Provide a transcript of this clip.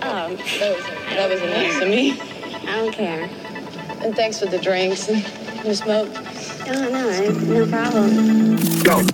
That was nice of me. I don't care. And thanks for the drinks and the smoke. Oh, no problem. Go.